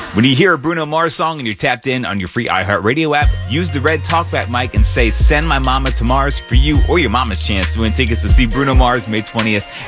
When you hear a Bruno Mars song and you're tapped in on your free iHeartRadio app, use the red talkback mic and say, "Send my mama to Mars" for you or your mama's chance to win tickets to see Bruno Mars May 20th